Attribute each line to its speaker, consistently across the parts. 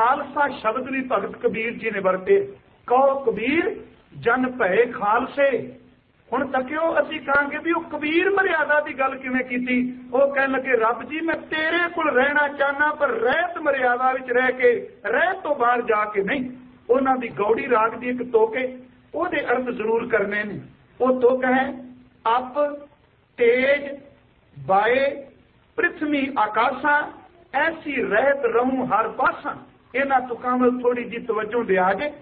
Speaker 1: खालसा शब्द भी भगत कबीर जी ने वरते। कहो कबीर जन भय खालसे। हुण तकियो असीं कहांगे भी वो कबीर मर्यादा की गल किवें कीती। वो कहण लगे रब जी मैं तेरे कोल रहना चाहना पर रहत मर्यादा विच रह के रहत तो बाहर जाके नहीं। उन्हां दी गौड़ी राग दी एक तुक है, ओहदे अर्थ जरूर करने ने। वो तुक है अप तेज बाए पृथ्वी आकाशा ऐसी रहत रहूं हर पासा। इन्हां तुकां वल थोड़ी जी तवज्जो दिया जे।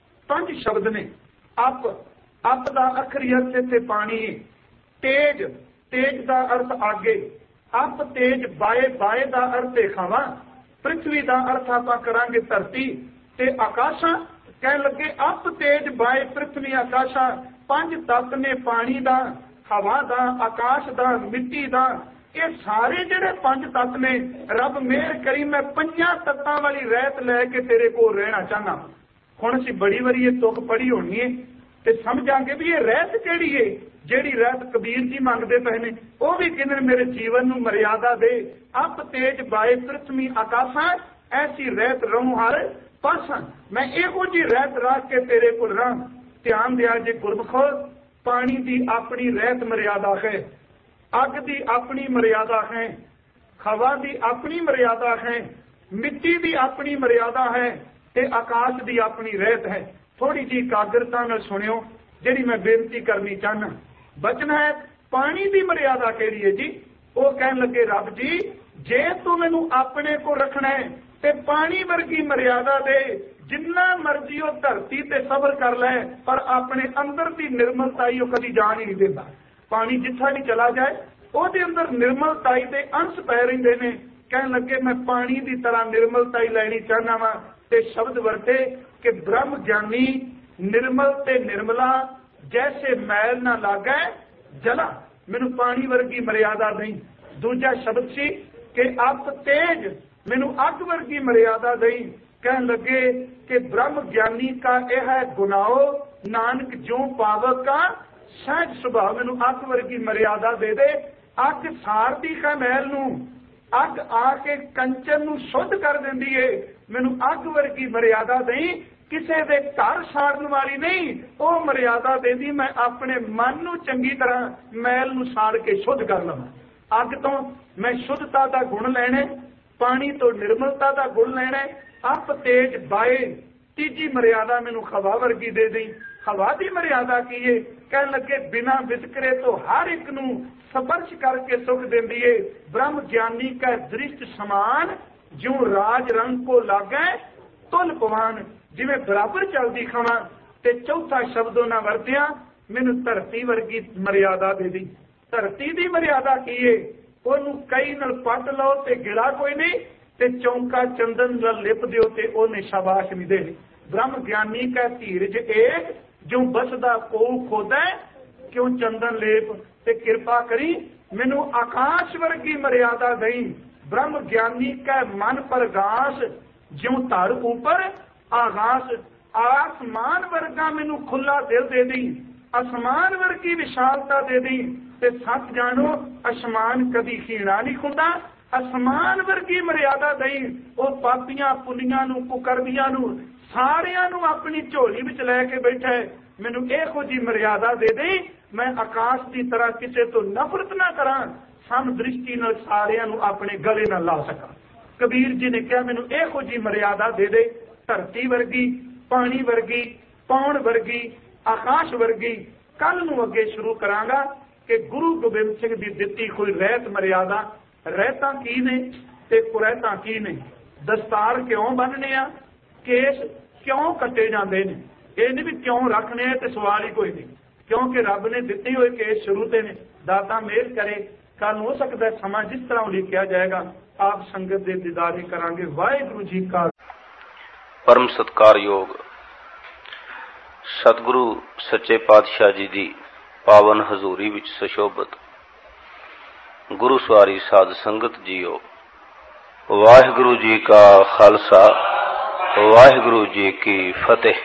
Speaker 1: 5 शब्द ने। अप अप दा अखरी अर्थ इत्थे पानी है। तेज तेज दा अर्थ आगे। अप तेज बाए बाए दा अर्थ है हवा। पृथ्वी दा अर्थ आपां करांगे धरती। ते आकाशा कहण लगे अप तेज बाए पृथ्वी आकाशा 5 तत्त ने पानी दा हवा दा आकाश दा मिट्टी दा। ये सारे जिहड़े 5 तत्त ने रब मेहर करी मैं 5 तत्तां वाली रहत लैके तेरे कोल रहना चाहना। हुण असीं बड़ी वारी ये तुक पढ़ी होनी है ते समझांगे भी ये रहत किहड़ी है जिहड़ी रहत कबीर जी मंगदे पए ने। वो भी कहंदे मेरे जीवन नूं मर्यादा दे। अप तेज बाए पृथ्वी आकाशा ऐसी रहत रहूं हर पासा। मैं इहो जी रहत रख के तेरे कोल रहां। ध्यान दिया जे गुरमुखो पानी दी अपनी रहत मर्यादा है, अग दी अपनी मर्यादा है, हवा दी अपनी मर्यादा है, मिट्टी दी अपनी मर्यादा है ते आकाश दी अपनी रहत है। थोड़ी जी एकाग्रता नाल सुनियो जिहड़ी मैं बेनती करनी चाहना। बचन है पानी दी मर्यादा किहड़ी है जी। वो कहण लगे रब जी जे तू मैनू अपने को रखना है ते पानी वर्गी मर्यादा दे। जिन्ना मर्जी वो धरती ते सबर कर लै पर अपने अंदर की निर्मलताई वो कभी जान ही नहीं देता। पानी जिथा भी चला जाए ਉਹਦੇ अंदर निर्मलताई के अंश पै रहिंदे ने। कहण लगे मैं पानी की तरह निर्मलताई लैनी चाहना वा ते शब्द वरते कि ब्रह्म ज्ञानी निर्मल ते निर्मला जैसे मैल ना लागै जला। मैनू पानी वर्गी मर्यादा नहीं। दूजा शब्द सी कि अप तेज मैनू अग वर्गी मर्यादा नहीं। कहण लगे कि ब्रह्म ज्ञानी का यह है गुनाहो नानक जो पावक का सहज सुभाव। मैनू अग वर्गी मर्यादा दे दे। अग सारदी का मैल नू अग आके कंचन नू शुद्ध कर देंदी है। मैनू अग वर्गी मर्यादा नहीं। किसी दे घर साड़न वाली नहीं। वो मर्यादा देंदी मैं अपने मन नू चंगी तरह मैल नू साड़ के शुद्ध कर लवां। अग तो मैं शुद्धता का गुण लैणे, पानी तो निर्मलता का गुण लैणे। अप तेज बाए तीजी मर्यादा मैनू हवा वर्गी दे दी। हवा की मर्यादा की है। कहण लगे बिना वितकरे तो हर एक नू स्पर्श करके सुख देंदी है। ब्रह्म ज्ञानी का दृष्ट समान जो राज रंग को लागै तुल पवान। जिवें बराबर चलदी खावां। ते चौथा शब्द उन्हां वरतिया मैनू धरती वर्गी मर्यादा दे दी। धरती की मर्यादा की है। ओनू कई नाल पट लो ते गिला कोई नहीं ते चौंका चंदन नाल लिप दिओ ते ओने शाबाश नहीं दे। ब्रह्म ज्ञानी का धीरज एक जो बसदा को खोदै क्यों चंदन लेप ते कृपा करी मैनू आकाश वर्गी मर्यादा दई। ब्रह्म ज्ञानी का मन प्रगास ज्यों धर ऊपर आगास। आसमान वर्गा मैनू खुला दिल दे दी। आसमान वर्गी विशालता दे दी। ते सच जानो आसमान कदी खीणा नहीं खुंदा। आसमान वर्गी मर्यादा दई। वो पापियां पुनियां नू कुकरदियां नू सारियां नू अपनी झोली विच लैके बैठा है। मैनू इहो जी मर्यादा दे दे मैं आकाश की तरह किसी तो नफरत ना करा। सम दृष्टि नाल सारियां नू अपने गले नाल ला सका। कबीर जी ने कहा मैनू इहो जी मर्यादा दे दे। धरती वर्गी, पानी वर्गी, पौण वर्गी, आकाश वर्गी। कल नू अगे शुरू करांगा कि गुरु गोबिंद सिंह की दिती कोई रहत मर्यादा। रहतां की ने ते कुरैतां की ने। दस्तार क्यों बनने आ, केस क्यों कटे जाते हैं। ये नहीं भी क्यों रखने हैं तो सवाल ही कोई नहीं। क्योंकि रब ने दिते हुए केस शुरू से ने। दाता मेहर करे कल हो सकता है समा जिस तरह लिखा जाएगा आप संगत के दीदारे करांगे। वाहिगुरू जी का
Speaker 2: परम सत्कारयोग सतगुरु सच्चे पातशाह जी की पावन हजूरी विच सुशोभित गुरु सवारी साध संगत जीओ। वाहिगुरू जी का खालसा वाहिगुरू जी की फतेह।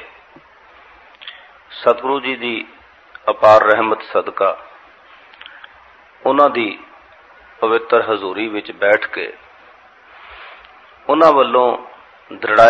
Speaker 2: सतगुरु जी की अपार रहमत सदका उन्हां दी पवित्र हजूरी विच बैठ के उन्हां वल्लों दृढ़ाई